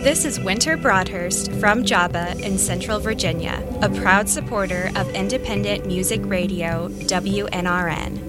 This is Winter Broadhurst from Java in Central Virginia, a proud supporter of independent music radio WNRN.